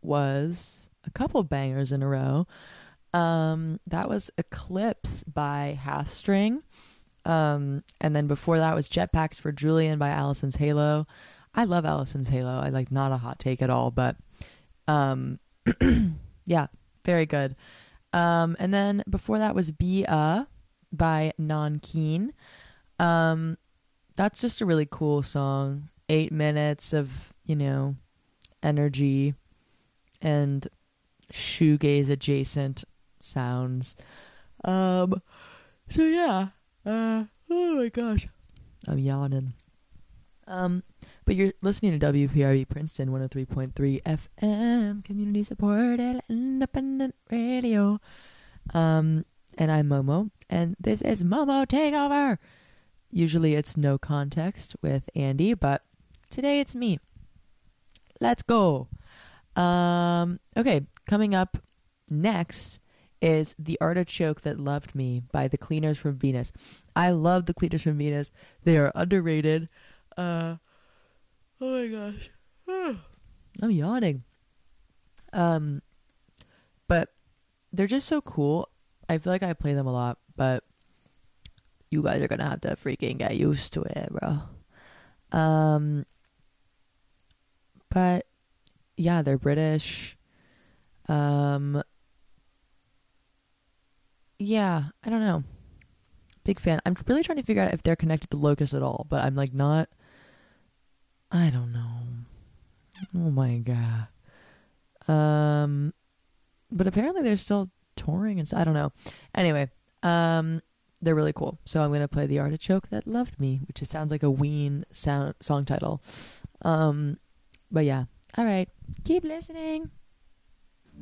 was a couple bangers in a row. That was Eclipse by Half String. And then before that was Jetpacks for Julian by Allison's Halo. I love Allison's Halo. I like, not a hot take at all, but yeah, very good. And then before that was Be by Non Keen. That's just a really cool song. 8 minutes of, energy and shoegaze adjacent sounds. So yeah. Oh my gosh. I'm yawning. But you're listening to WPRB Princeton 103.3 FM, community supported independent radio. And I'm Momo, and this is Momo Takeover. Usually it's no context with Andy, but today it's me. Let's go. Okay, coming up next is The Artichoke That Loved Me by The Cleaners from Venus. I love The Cleaners from Venus. They are underrated. Oh my gosh. I'm yawning. But they're just so cool. I feel like I play them a lot, but you guys are gonna have to freaking get used to it, bro. But yeah, they're British. Yeah, I don't know. Big fan. I'm really trying to figure out if they're connected to Locust at all, but I'm like not. I don't know. Oh my god. But apparently they're still touring and I don't know. Anyway, they're really cool. So I'm gonna play The Artichoke That Loved Me, which just sounds like a Ween song title. But yeah. All right. Keep listening.